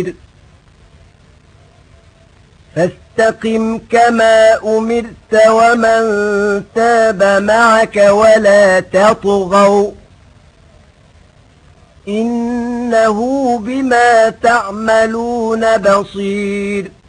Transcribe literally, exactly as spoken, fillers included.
فاستقم كما أمرت ومن تاب معك ولا تطغوا إنه بما تعملون بصير